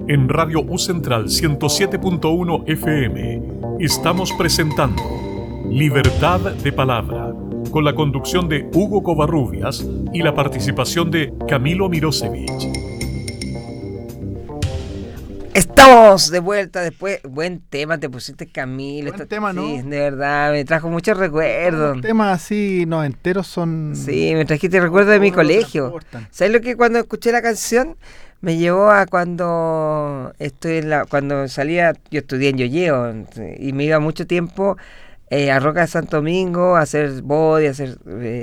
En Radio U Central 107.1 FM estamos presentando Libertad de Palabra, con la conducción de Hugo Covarrubias y la participación de Camilo Mirosevich. Estamos de vuelta después. Buen tema te pusiste, Camilo. Buen tema, ¿no? Sí, de verdad, me trajo muchos recuerdos. Los temas así noventeros son... Sí, me trajiste recuerdos de mi colegio. ¿Sabes lo que cuando escuché la canción me llevó a cuando cuando salía, yo estudié en Yoyeo y me iba mucho tiempo a Roca de Santo Domingo a hacer body, a hacer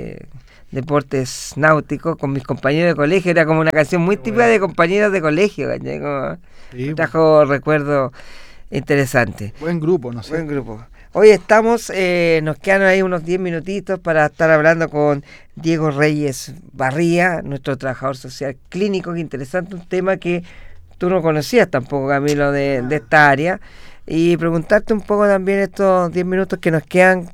deportes náuticos con mis compañeros de colegio? Era como una canción muy típica de compañeros de colegio, como, sí, me trajo recuerdos interesantes. Buen grupo, no sé. Buen grupo. Hoy estamos, nos quedan ahí unos 10 minutitos para estar hablando con Diego Reyes Barría, nuestro trabajador social clínico. Que interesante, un tema que tú no conocías tampoco, Camilo, de esta área. Y preguntarte un poco también estos 10 minutos que nos quedan,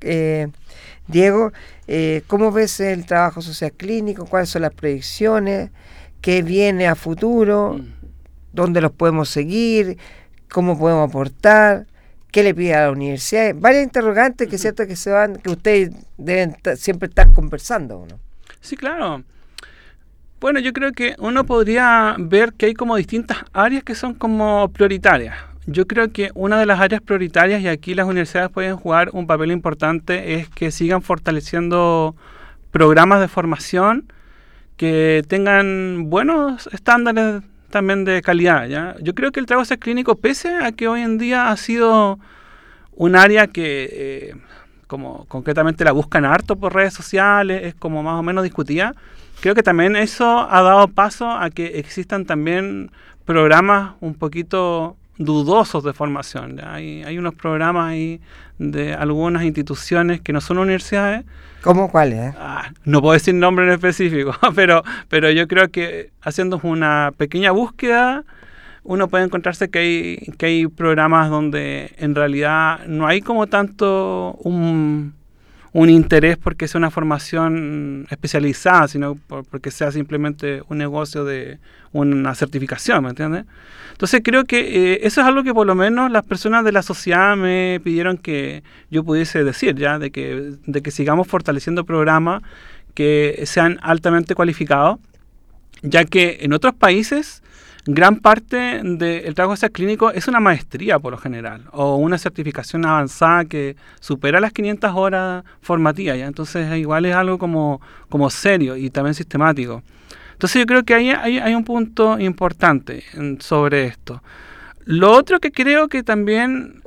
Diego, ¿cómo ves el trabajo social clínico? ¿Cuáles son las predicciones? ¿Qué viene a futuro? ¿Dónde los podemos seguir? ¿Cómo podemos aportar? ¿Qué le pide a la universidad? Varias interrogantes que es cierto que que ustedes deben siempre estar conversando, ¿no? Sí, claro. Bueno, yo creo que uno podría ver que hay como distintas áreas que son como prioritarias. Yo creo que una de las áreas prioritarias, y aquí las universidades pueden jugar un papel importante, es que sigan fortaleciendo programas de formación que tengan buenos estándares también de calidad, ¿ya? Yo creo que el trabajo social clínico, pese a que hoy en día ha sido un área que, como concretamente la buscan harto por redes sociales, es como más o menos discutida, creo que también eso ha dado paso a que existan también programas un poquito dudosos de formación, ¿ya? Hay unos programas ahí de algunas instituciones que no son universidades. ¿Cómo cuáles? No puedo decir nombre en específico, pero yo creo que haciendo una pequeña búsqueda uno puede encontrarse que hay programas donde en realidad no hay como tanto un interés porque sea una formación especializada, sino porque sea simplemente un negocio de una certificación, ¿me entiendes? Entonces creo que eso es algo que por lo menos las personas de la sociedad me pidieron que yo pudiese decir, ya, de que sigamos fortaleciendo programas que sean altamente cualificados, ya que en otros países gran parte del trabajo social clínico es una maestría por lo general, o una certificación avanzada que supera las 500 horas formativas, ¿ya? Entonces igual es algo como serio y también sistemático. Entonces yo creo que hay un punto importante sobre esto. Lo otro que creo que también,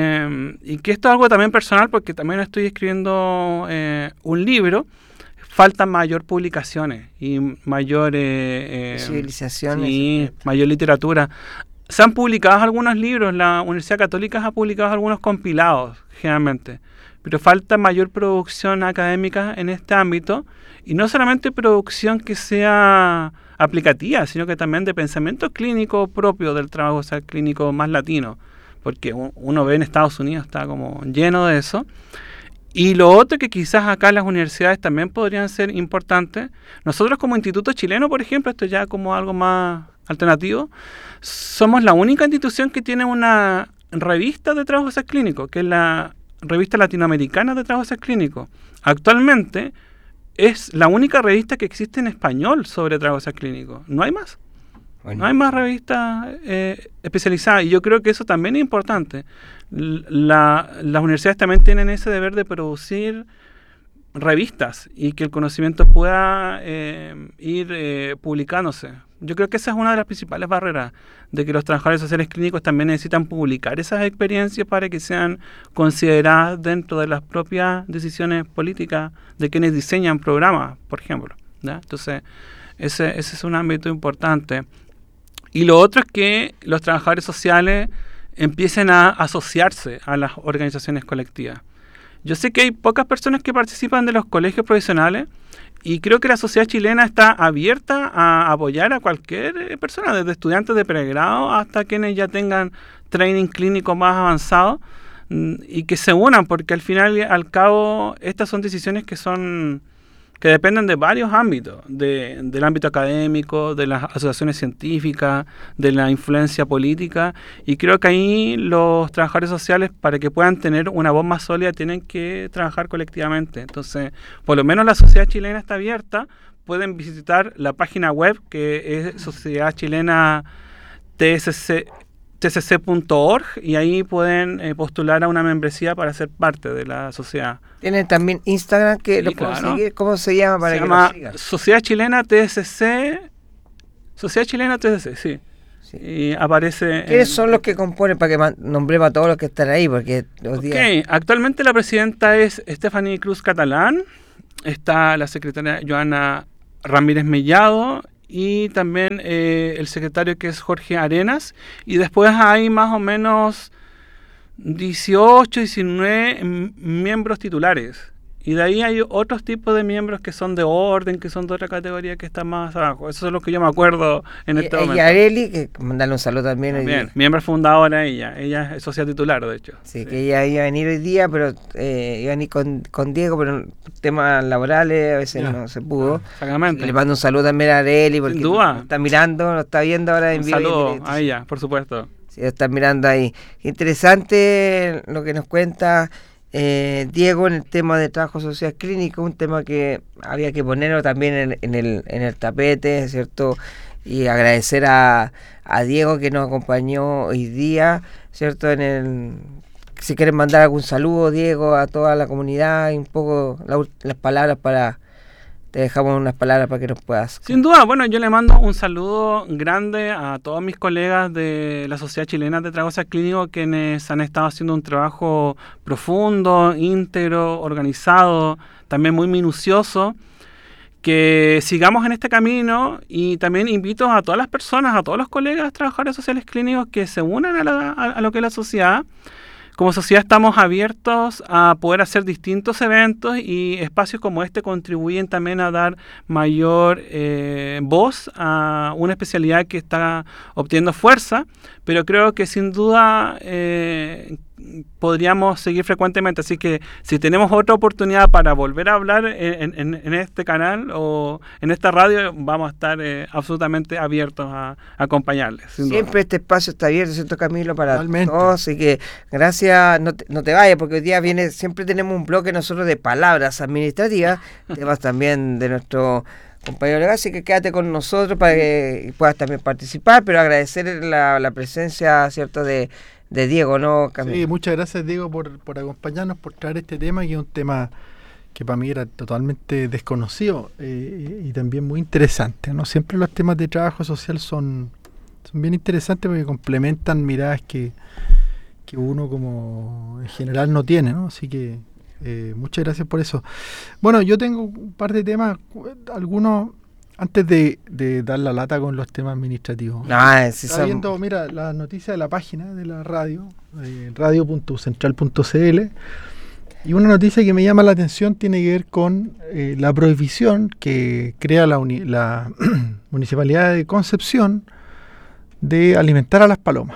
y que esto es algo también personal porque también estoy escribiendo un libro, faltan mayor publicaciones y mayor civilizaciones, sí, mayor literatura. Se han publicado algunos libros, la Universidad Católica ha publicado algunos compilados generalmente, pero falta mayor producción académica en este ámbito, y no solamente producción que sea aplicativa, sino que también de pensamiento clínico propio del trabajo, o sea, clínico más latino, porque uno ve en Estados Unidos está como lleno de eso. Y lo otro que quizás acá las universidades también podrían ser importantes, nosotros como Instituto Chileno, por ejemplo, esto ya como algo más alternativo, somos la única institución que tiene una revista de trabajo social clínico, que es la Revista Latinoamericana de Trabajo social clínico. Actualmente es la única revista que existe en español sobre trabajo social clínico. No hay más. Bueno. No hay más revistas especializadas, y yo creo que eso también es importante. Las universidades también tienen ese deber de producir revistas y que el conocimiento pueda ir publicándose. Yo creo que esa es una de las principales barreras, de que los trabajadores sociales clínicos también necesitan publicar esas experiencias para que sean consideradas dentro de las propias decisiones políticas de quienes diseñan programas, por ejemplo, ¿ya? Entonces, ese es un ámbito importante. Y lo otro es que los trabajadores sociales empiecen a asociarse a las organizaciones colectivas. Yo sé que hay pocas personas que participan de los colegios profesionales, y creo que la sociedad chilena está abierta a apoyar a cualquier persona, desde estudiantes de pregrado hasta quienes ya tengan training clínico más avanzado, y que se unan, porque al final y al cabo estas son decisiones que son que dependen de varios ámbitos, del ámbito académico, de las asociaciones científicas, de la influencia política, y creo que ahí los trabajadores sociales, para que puedan tener una voz más sólida, tienen que trabajar colectivamente. Entonces, por lo menos la sociedad chilena está abierta, pueden visitar la página web que es Sociedad Chilena tcc.org, y ahí pueden postular a una membresía para ser parte de la sociedad. Tienen también Instagram que Sí, lo puedo claro. seguir. ¿Cómo se llama para Se que llama lo sigan? Sociedad Chilena TSC. Sociedad Chilena TSC, sí. Sí. Y aparece... ¿Quiénes son los que componen para que nombremos a todos los que están ahí? Porque los días... Ok, actualmente la presidenta es Stephanie Cruz Catalán, está la secretaria Joana Ramírez Mellado, y también el secretario, que es Jorge Arenas, y después hay más o menos 18, 19 miembros titulares. Y de ahí hay otros tipos de miembros que son de orden, que son de otra categoría, que están más abajo. Eso es lo que yo me acuerdo en este momento. Y Areli, que mandarle un saludo también hoy Bien, día. miembro fundadora ella es socia titular, de hecho. Sí, que ella iba a venir hoy día, pero iba a venir con Diego, pero temas laborales a veces Ya. no se pudo. Exactamente. Le mando un saludo también a Areli, porque Sin duda. nos está mirando, nos está viendo ahora en Un vivo. y en saludo directo. a ella, por supuesto. Sí, lo están mirando ahí. Interesante lo que nos cuenta Diego en el tema de trabajo social clínico, un tema que había que ponerlo también en el tapete, ¿cierto? Y agradecer a Diego que nos acompañó hoy día, ¿cierto? Si quieren mandar algún saludo, Diego, a toda la comunidad, y un poco las palabras te dejamos unas palabras para que nos puedas. Sin duda, bueno, yo le mando un saludo grande a todos mis colegas de la Sociedad Chilena de Trabajo Social Clínico, quienes han estado haciendo un trabajo profundo, íntegro, organizado, también muy minucioso. Que sigamos en este camino, y también invito a todas las personas, a todos los colegas trabajadores sociales clínicos, que se unan a lo que es la sociedad. Como sociedad estamos abiertos a poder hacer distintos eventos, y espacios como este contribuyen también a dar mayor voz a una especialidad que está obteniendo fuerza, pero creo que sin duda podríamos seguir frecuentemente. Así que si tenemos otra oportunidad para volver a hablar en este canal o en esta radio, vamos a estar absolutamente abiertos a acompañarles. Sin duda. Siempre este espacio está abierto, ¿cierto, Camilo? Para Totalmente. todos, así que gracias, no te vayas, porque hoy día siempre tenemos un bloque nosotros de palabras administrativas, temas también de nuestro compañero legal, así que quédate con nosotros para que puedas también participar, pero agradecer la presencia, ¿cierto?, de Diego, ¿no, Camilo? Sí, muchas gracias, Diego, por acompañarnos, por traer este tema, que es un tema que para mí era totalmente desconocido y también muy interesante, ¿no? Siempre los temas de trabajo social son bien interesantes porque complementan miradas que uno como en general no tiene, ¿no? Así que muchas gracias por eso. Bueno, yo tengo un par de temas, algunos, antes de dar la lata con los temas administrativos. Estaba viendo, mira, la noticia de la página de la radio, radio.central.cl, y una noticia que me llama la atención tiene que ver con la prohibición que crea la Municipalidad de Concepción de alimentar a las palomas.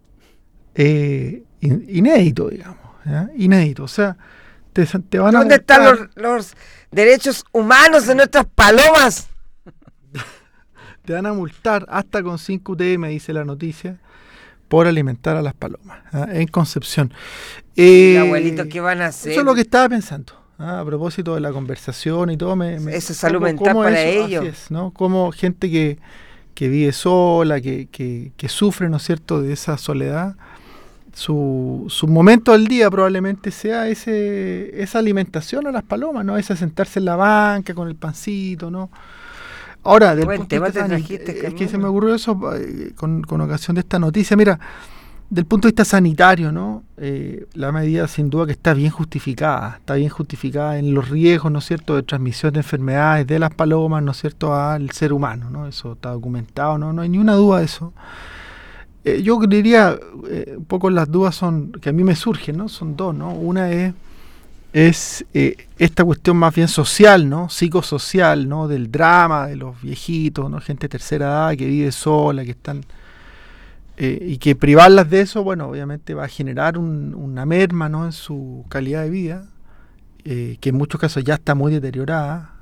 Inédito, digamos, ¿ya? Inédito, o sea, te van a... ¿Dónde están los derechos humanos de nuestras palomas? Te van a multar hasta con 5 UTM, dice la noticia, por alimentar a las palomas, ¿ah? En Concepción. Abuelitos, ¿qué van a hacer? Eso es lo que estaba pensando, ¿ah? A propósito de la conversación y todo. Esa salud mental para ellos. Así es, ¿no? Como gente que vive sola, que sufre, ¿no es cierto?, de esa soledad. Su momento del día probablemente sea esa alimentación a las palomas, ¿no? Ese sentarse en la banca con el pancito, ¿no? Ahora, del punto de vista es que se me ocurrió eso con ocasión de esta noticia. Mira, del punto de vista sanitario, ¿no? La medida sin duda que está bien justificada en los riesgos, ¿no es cierto?, de transmisión de enfermedades de las palomas, ¿no es cierto?, al ser humano, ¿no? Eso está documentado, no hay ni una duda de eso. Yo diría, un poco las dudas son que a mí me surgen, ¿no? Son dos, ¿no? Una es esta cuestión más bien social, ¿no? Psicosocial, ¿no? Del drama de los viejitos, ¿no? Gente de tercera edad que vive sola, que están y que privarlas de eso, bueno, obviamente va a generar una merma, ¿no?, en su calidad de vida, que en muchos casos ya está muy deteriorada,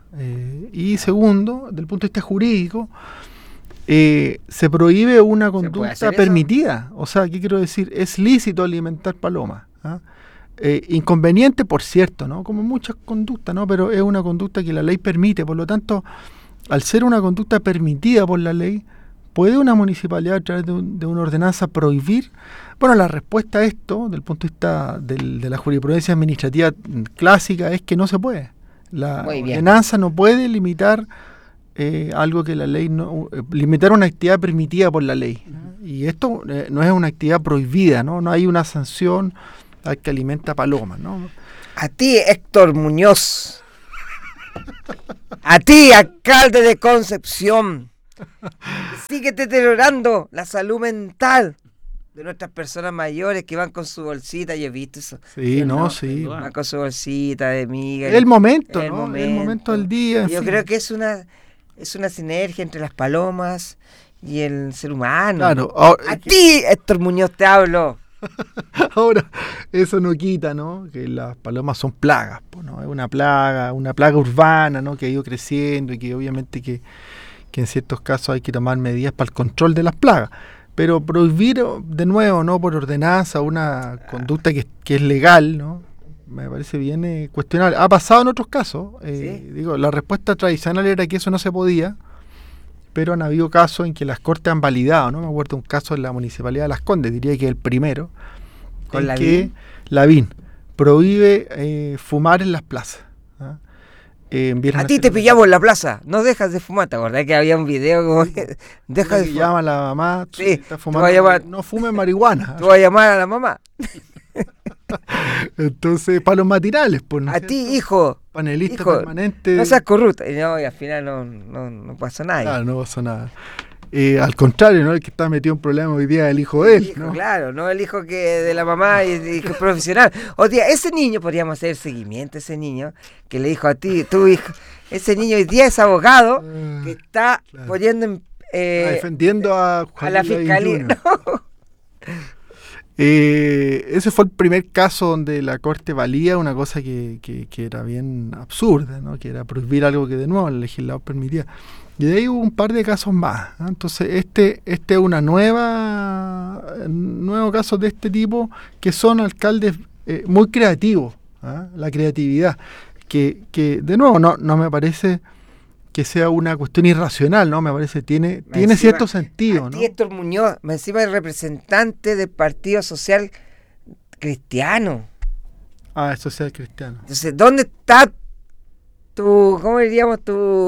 Y segundo, desde el punto de vista jurídico, se prohíbe una conducta permitida. O sea, ¿qué quiero decir? Es lícito alimentar palomas. ¿Ah? Inconveniente, por cierto, ¿no? Como muchas conductas, ¿no? Pero es una conducta que la ley permite. Por lo tanto, al ser una conducta permitida por la ley, ¿puede una municipalidad a través de una ordenanza prohibir? Bueno, la respuesta a esto, desde el punto de vista de la jurisprudencia administrativa clásica, es que no se puede. La ordenanza no puede limitar algo que la ley no... limitar una actividad permitida por la ley. Y esto no es una actividad prohibida, ¿no? No hay una sanción al que alimenta palomas, ¿no? A ti, Héctor Muñoz. A ti, alcalde de Concepción. Sigue deteriorando la salud mental de nuestras personas mayores que van con su bolsita. Yo he visto eso. Sí, sí. Van con su bolsita de miga. El momento, ¿no? El momento del día. Yo creo que es una sinergia entre las palomas y el ser humano. Claro. A ti, Héctor Muñoz, te hablo. Ahora, eso no quita, ¿no? Que las palomas son plagas, ¿no? Es una plaga urbana, ¿no? Que ha ido creciendo y que obviamente que en ciertos casos hay que tomar medidas para el control de las plagas. Pero prohibir de nuevo, ¿no? Por ordenanza, una conducta que es legal, ¿no? Me parece bien cuestionable. Ha pasado en otros casos. ¿Sí? La respuesta tradicional era que eso no se podía, pero han habido casos en que las cortes han validado, ¿no? Me acuerdo de un caso en la Municipalidad de Las Condes, diría que el primero, ¿Con en que Lavín prohíbe fumar en las plazas. ¿Ah? A ti te pillamos en la plaza, no dejas de fumar. ¿Te acordás que había un video como que deja de fumar? Llama a la mamá, sí, está fumando, no fume marihuana. Tú vas a llamar a la mamá. Entonces, para los matinales, pues, ¿no? A ti, hijo. Panelista permanente. No seas corrupto. Y al final no pasó nada. Claro, no pasó nada. Al contrario, ¿no? El que está metido en problemas hoy día es el hijo de él, hijo, ¿no? Claro, no el hijo que de la mamá y que es profesional. O sea, ese niño, podríamos hacer seguimiento, ese niño que le dijo a ti, tu hijo, ese niño hoy día es abogado que está poniendo defendiendo a la fiscalía. No. Ese fue el primer caso donde la Corte valía una cosa que era bien absurda, ¿no? Que era prohibir algo que de nuevo el legislador permitía. Y de ahí hubo un par de casos más, ¿no? Entonces este es una nuevo caso de este tipo, que son alcaldes muy creativos, ¿ah? La creatividad, que de nuevo no me parece que sea una cuestión irracional, ¿no? Me parece tiene cierto sentido, ¿no? Héctor Muñoz, encima el representante del Partido Social Cristiano. Ah, el Social Cristiano. Entonces, ¿dónde está cómo diríamos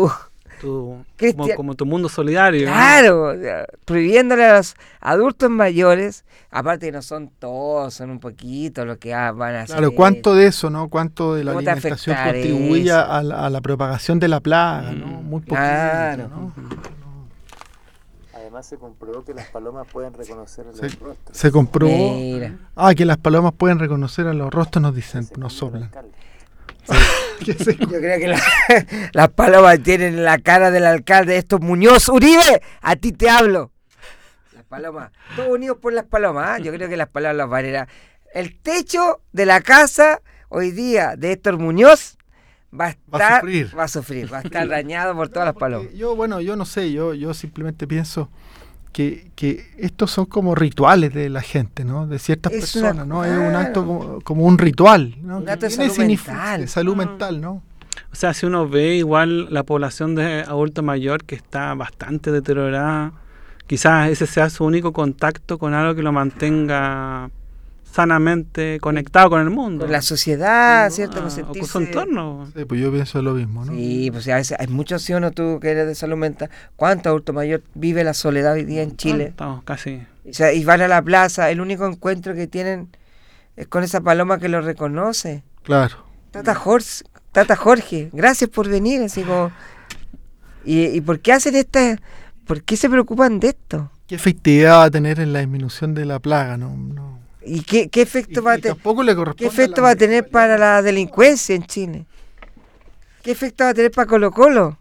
como tu mundo solidario? Claro, ¿no? Prohibiéndole a los adultos mayores, aparte que no son todos, son un poquito lo que van a hacer. Claro, ¿cuánto de eso, no? ¿Cuánto de la alimentación contribuye a la propagación de la plaga, ¿no? Muy poquito, claro, ¿no? Además se comprobó que las palomas pueden reconocer los rostros. Se comprobó. Mira. Que las palomas pueden reconocer a los rostros, nos dicen, nos soplan. Yo creo que las palomas tienen la cara del alcalde. Esto, Muñoz Uribe, a ti te hablo. Las palomas, todos unidos por las palomas, ¿eh? Yo creo que las palomas las van a ir a... El techo de la casa hoy día de Héctor Muñoz va a sufrir, va a estar dañado por todas las palomas. Yo no sé, yo simplemente pienso que estos son como rituales de la gente, ¿no? De ciertas personas, ¿no? Es un acto como un ritual, ¿no? Un acto de salud mental, ¿no? O sea, si uno ve igual la población de adulto mayor que está bastante deteriorada, quizás ese sea su único contacto con algo que lo mantenga sanamente conectado con el mundo. Con la sociedad, ¿cierto? O con su entorno. Sí, pues yo pienso lo mismo, ¿no? Sí, pues a veces hay muchos, ¿sí o no? Tú que eres de salud mental, ¿cuánto adulto mayor vive la soledad hoy día en Chile? Estamos casi. O sea, y van a la plaza, el único encuentro que tienen es con esa paloma que lo reconoce. Claro. Tata Jorge, gracias por venir, así como... ¿Y por qué hacen por qué se preocupan de esto? ¿Qué efectividad va a tener en la disminución de la plaga, no? ¿Y qué efecto va a tener? ¿Qué efecto va a tener para la delincuencia en Chile? ¿Qué efecto va a tener para Colo-Colo?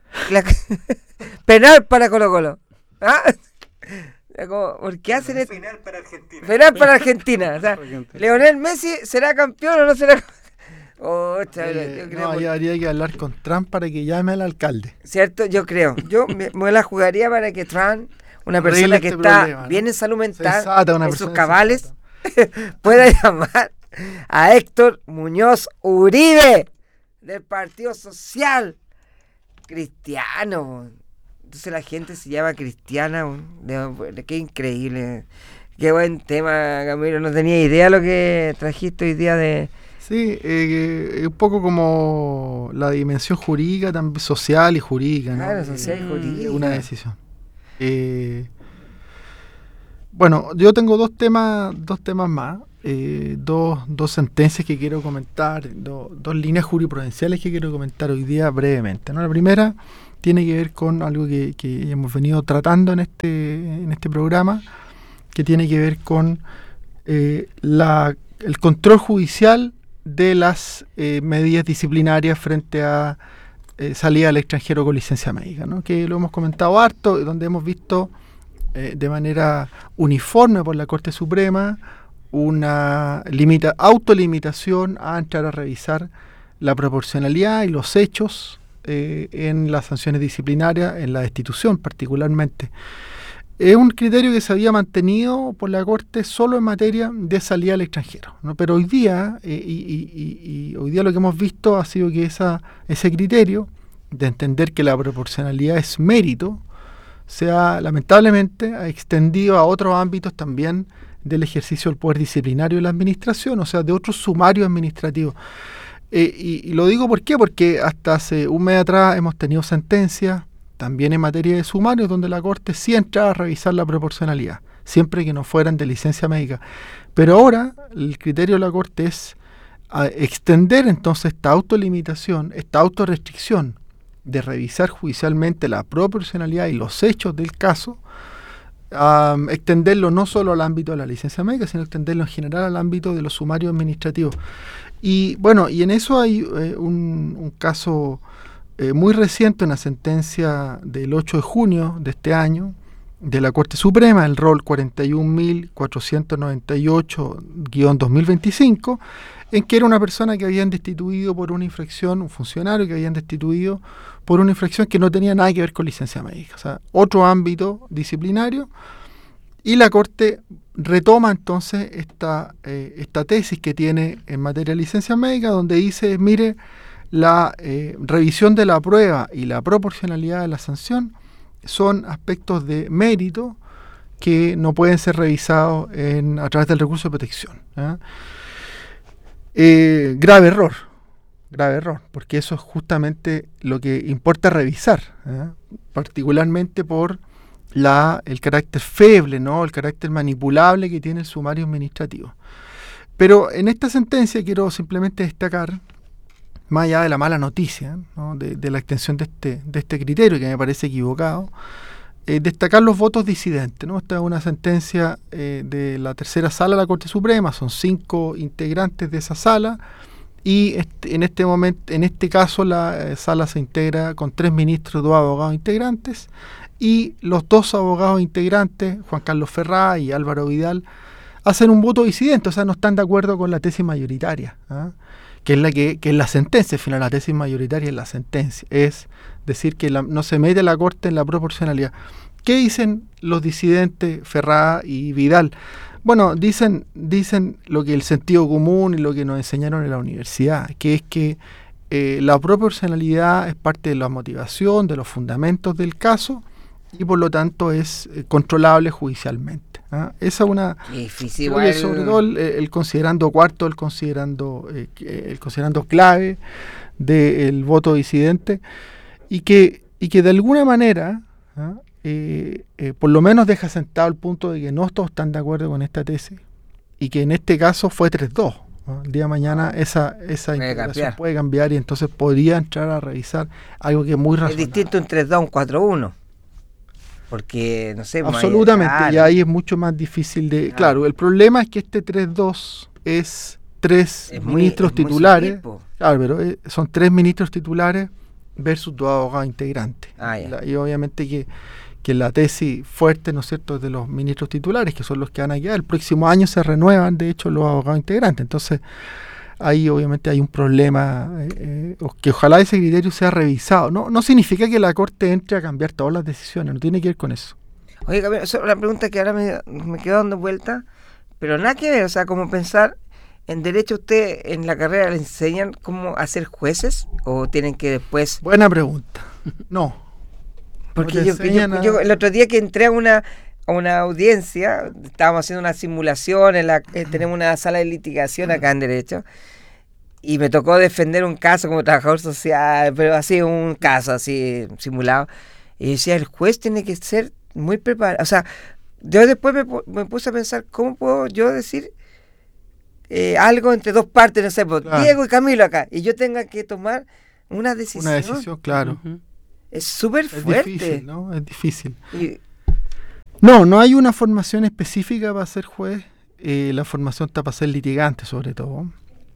Penal para Colo-Colo. ¿Ah? ¿Por qué hacen esto? Penal para Argentina. O sea, ¿Lionel Messi será campeón o no será campeón? Yo creo habría que hablar con Trump para que llame al alcalde. ¿Cierto? Yo creo. Yo me la jugaría para que Trump, una persona que está problema, bien en salud mental, sensata, en sus cabales, pueda llamar a Héctor Muñoz Uribe del Partido Social Cristiano. Entonces la gente se llama cristiana. Qué increíble. Qué buen tema, Camilo. No tenía idea lo que trajiste hoy día de... Sí, un poco como la dimensión jurídica, también social y jurídica, ¿no? Claro, social y jurídica. Una decisión. Bueno, yo tengo dos temas más, dos sentencias que quiero comentar, dos líneas jurisprudenciales que quiero comentar hoy día brevemente, ¿no? La primera tiene que ver con algo que hemos venido tratando en este programa, que tiene que ver con el control judicial de las medidas disciplinarias frente a salida al extranjero con licencia médica, ¿no? Que lo hemos comentado harto, donde hemos visto de manera uniforme por la Corte Suprema una autolimitación a entrar a revisar la proporcionalidad y los hechos en las sanciones disciplinarias, en la destitución particularmente. Es un criterio que se había mantenido por la Corte solo en materia de salida al extranjero, ¿no? Pero hoy día, hoy día lo que hemos visto ha sido que ese criterio de entender que la proporcionalidad es mérito, lamentablemente ha extendido a otros ámbitos también del ejercicio del poder disciplinario de la administración, o sea, de otros sumarios administrativos. Y lo digo ¿por qué? Porque hasta hace un mes atrás hemos tenido sentencias también en materia de sumarios donde la Corte sí entraba a revisar la proporcionalidad, siempre que no fueran de licencia médica. Pero ahora el criterio de la Corte es extender entonces esta autolimitación, esta autorrestricción de revisar judicialmente la proporcionalidad y los hechos del caso, extenderlo no solo al ámbito de la licencia médica, sino extenderlo en general al ámbito de los sumarios administrativos. Y bueno, y en eso hay un caso muy reciente, una sentencia del 8 de junio de este año de la Corte Suprema, el rol 41.498-2025, en que era una persona que habían destituido por una infracción, un funcionario que habían destituido por una infracción que no tenía nada que ver con licencia médica, o sea, otro ámbito disciplinario, y la Corte retoma entonces esta tesis que tiene en materia de licencia médica, donde dice, mire, la revisión de la prueba y la proporcionalidad de la sanción son aspectos de mérito que no pueden ser revisados a través del recurso de protección. Grave error, porque eso es justamente lo que importa revisar, particularmente por el carácter feble, ¿no? El carácter manipulable que tiene el sumario administrativo. Pero en esta sentencia quiero simplemente destacar, más allá de la mala noticia, ¿no? de la extensión de este criterio, que me parece equivocado, destacar los votos disidentes, ¿no? Esta es una sentencia de la tercera sala de la Corte Suprema, son 5 integrantes de esa sala, y en este caso la sala se integra con 3 ministros y 2 abogados integrantes, y los 2 abogados integrantes, Juan Carlos Ferrá y Álvaro Vidal, hacen un voto disidente, o sea, no están de acuerdo con la tesis mayoritaria, que es la sentencia. Al final la tesis mayoritaria es la sentencia, es decir que no se mete la Corte en la proporcionalidad. ¿Qué dicen los disidentes Ferrá y Vidal? Bueno, dicen lo que el sentido común y lo que nos enseñaron en la universidad, que es que la proporcionalidad es parte de la motivación, de los fundamentos del caso, y por lo tanto es controlable judicialmente. Esa es una difícil, sobre todo el considerando cuarto, el considerando clave del voto disidente, y que de alguna manera por lo menos deja sentado el punto de que no todos están de acuerdo con esta tesis, y que en este caso fue 3-2. El día de mañana esa integración puede cambiar, y entonces podría entrar a revisar algo que es muy razonable. Es distinto un 3-2 a un 4-1. Porque, no sé... Absolutamente, y ahí es mucho más difícil de... Claro, el problema es que este 3-2 es 3 ministros titulares. Claro, pero son 3 ministros titulares versus 2 abogados integrantes. Y obviamente que la tesis fuerte, ¿no es cierto?, de los ministros titulares, que son los que van a quedar. El próximo año se renuevan, de hecho, los abogados integrantes. Entonces, ahí obviamente hay un problema, que ojalá ese criterio sea revisado. No significa que la Corte entre a cambiar todas las decisiones, no tiene que ver con eso. Oye, Gabriel, eso es una pregunta que ahora me quedo dando vuelta, pero nada que ver, o sea, como pensar, en Derecho usted en la carrera le enseñan cómo hacer jueces o tienen que después... Buena pregunta. No. Porque No te enseñan yo el otro día que entré a una audiencia, estábamos haciendo una simulación, tenemos una sala de litigación acá en Derecho, y me tocó defender un caso como trabajador social, pero así un caso así simulado, y decía, el juez tiene que ser muy preparado, o sea, yo después me puse a pensar, ¿cómo puedo yo decir algo entre dos partes, no sé, pues, claro. Diego y Camilo acá, y yo tenga que tomar una decisión? Una decisión, claro. Ujú. Es súper fuerte. Difícil, ¿no? Es difícil. Y, No hay una formación específica para ser juez. La formación está para ser litigante, sobre todo.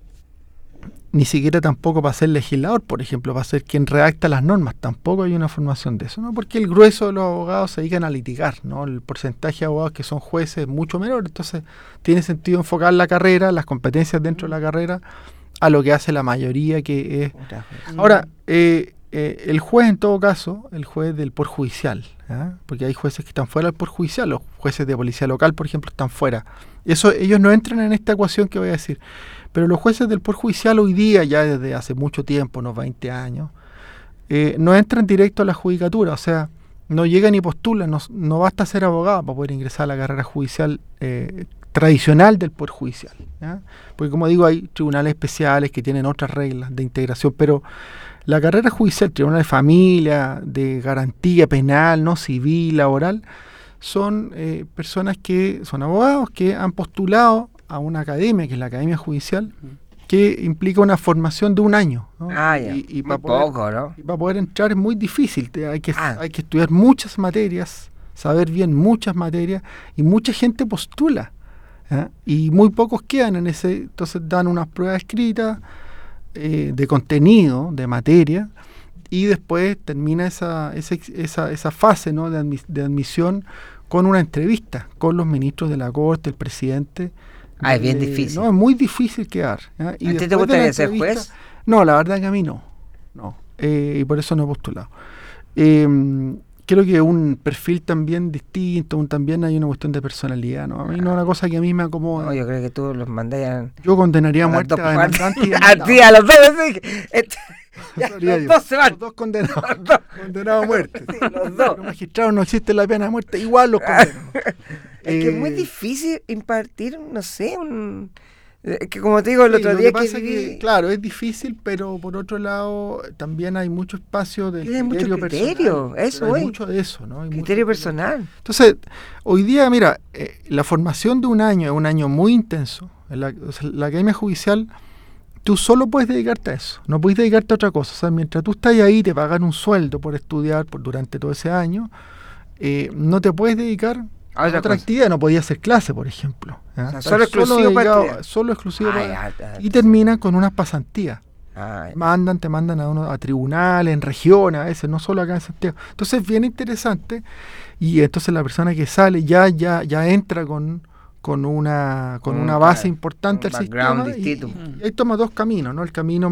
Ni siquiera tampoco para ser legislador, por ejemplo, para ser quien redacta las normas. Tampoco hay una formación de eso, ¿no? Porque el grueso de los abogados se dedican a litigar, ¿no? El porcentaje de abogados que son jueces es mucho menor. Entonces, tiene sentido enfocar la carrera, las competencias dentro de la carrera, a lo que hace la mayoría, que es... Ahora, el juez, en todo caso, el juez del Poder Judicial, ¿eh? Porque hay jueces que están fuera del Poder Judicial, los jueces de policía local, por ejemplo, están fuera. Ellos no entran en esta ecuación que voy a decir. Pero los jueces del Poder Judicial hoy día, ya desde hace mucho tiempo, unos 20 años, no entran directo a la judicatura, o sea, no llegan ni postulan, no basta ser abogado para poder ingresar a la carrera judicial tradicional del Poder Judicial, ¿ya? Porque, como digo, hay tribunales especiales que tienen otras reglas de integración, pero la carrera judicial, tribunal de familia, de garantía penal, no civil, laboral, son personas que son abogados que han postulado a una academia, que es la Academia Judicial, que implica una formación de un año, ¿no? ya. Y Muy para poder, poco, ¿no? y para poder entrar es muy difícil. Hay que estudiar muchas materias, saber bien muchas materias, y mucha gente postula, ¿eh? Y muy pocos quedan en ese. Entonces dan unas pruebas escritas de contenido, de materia, y después termina esa fase, ¿no? de admisión con una entrevista con los ministros de la Corte, el presidente. Es bien difícil. No, es muy difícil quedar, ¿ya? Y ¿A ti te después de la gustaría ser entrevista- juez? No, la verdad que a mí no. Y por eso no he postulado. Creo que un perfil también distinto, también hay una cuestión de personalidad, ¿no? A mí no es una cosa que a mí me acomoda. No, yo creo que tú los mandarían Yo condenaría a a las muerte dos a partes. demandante y A demandado. ti, a los dos, sí. Ya, Gloria a los Dios. dos se van. Los dos condenados. Los dos. Condenados a muerte. Sí, los dos. Los magistrados no existe la pena de muerte, igual los condenan. Es que es muy difícil impartir, no sé, que como te digo, el otro lo día que pasa viví... es que, claro, es difícil, pero por otro lado también hay mucho espacio de Hay mucho criterio criterio, personal. eso Pero hay es. mucho de eso, ¿no? Hay criterio mucho personal. Entonces, hoy día, mira, la formación de un año es un año muy intenso. La Academia Judicial, tú solo puedes dedicarte a eso, no puedes dedicarte a otra cosa. O sea, mientras tú estás ahí, te pagan un sueldo por estudiar durante todo ese año, no te puedes dedicar a otra cosa. actividad, no podías hacer clase, por ejemplo. ¿ya? O sea, Estar solo exclusivo para dedicado- estudiar. Solo exclusivo para... Ya. Y terminan con unas pasantías. Ah, Te mandan a tribunales, en regiones, a veces, no solo acá en Santiago. Entonces es bien interesante, y entonces la persona que sale ya entra con una base importante un al background sistema, distinto. y ahí toma dos caminos, ¿no? El camino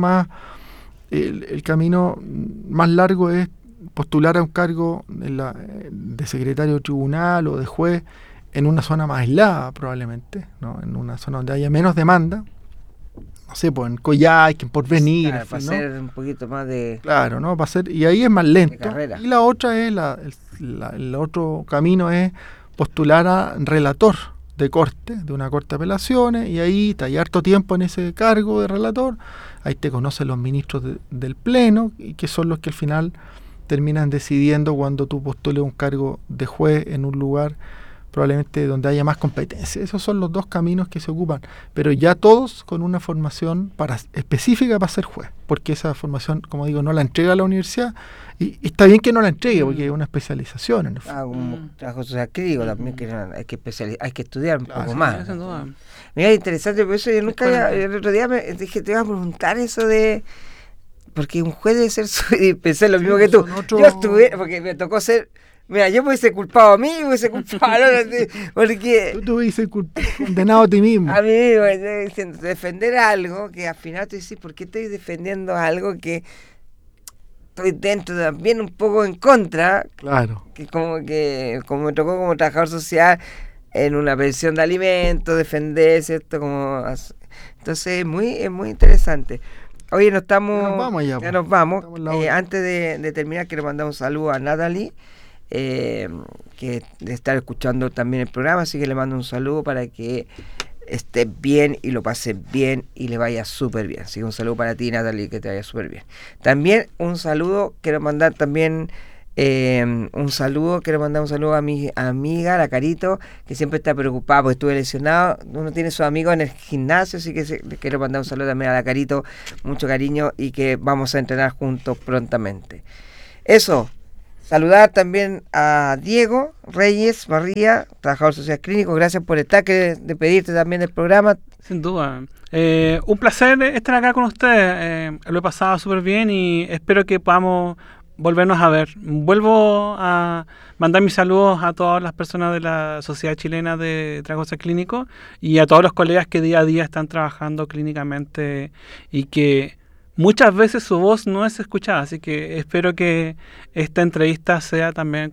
el camino más largo es postular a un cargo de secretario de tribunal o de juez en una zona más aislada, probablemente, ¿no? En una zona donde haya menos demanda, no sé, pues en Coyhaique, en Porvenir, claro, en para fin, ¿no? hacer un poquito más de... Claro, ¿no? y ahí es más lento. carrera. Y la otra es, el otro camino es postular a relator de corte, de una corte de apelaciones, y ahí hay harto tiempo en ese cargo de relator, ahí te conocen los ministros del Pleno, y que son los que al final terminan decidiendo cuando tú postules un cargo de juez en un lugar probablemente donde haya más competencia. Esos son los dos caminos que se ocupan, pero ya todos con una formación específica para ser juez, porque esa formación, como digo, no la entrega la universidad, y está bien que no la entregue, porque es una especialización en el fondo. un trabajo social crítico también, que hay que estudiar un Claro, poco sí, más. Sin duda. Mira, interesante, por eso yo nunca el otro día me dije, te iba a preguntar eso de... Porque un juez debe ser... Y pensé lo mismo que tú. son otro- Yo estuve, porque me tocó ser Mira, yo me hubiese culpado a mí, me hubiese culpado al otro, porque Tú te hubieses condenado a ti mismo. a mí mismo estoy diciendo, defender algo que al final tú dices, ¿por qué estoy defendiendo algo que estoy dentro también un poco en contra? Claro. Que como me tocó como trabajador social en una pensión de alimentos, defender, ¿cierto? Entonces es muy interesante. Oye, Ya nos vamos ya, ya po. nos vamos. Estamos en la hora. Antes de terminar, quiero mandar un saludo a Natalie, que de estar escuchando también el programa, así que le mando un saludo para que esté bien y lo pase bien y le vaya súper bien. Así que un saludo para ti, Natalie, que te vaya súper bien. También un saludo, quiero mandar un saludo a mi amiga, la Carito, que siempre está preocupada porque estuve lesionado. Uno tiene sus amigos en el gimnasio, así que le quiero mandar un saludo también a la Carito, mucho cariño, y que vamos a entrenar juntos prontamente. Eso, saludar también a Diego Reyes Barría, trabajador social clínico. Gracias por estar, que de pedirte también del programa. Sin duda. Un placer estar acá con ustedes. Lo he pasado súper bien y espero que podamos volvernos a ver. Vuelvo a mandar mis saludos a todas las personas de la Sociedad Chilena de Trabajadores Sociales Clínicos y a todos los colegas que día a día están trabajando clínicamente y que muchas veces su voz no es escuchada. Así que espero que esta entrevista sea también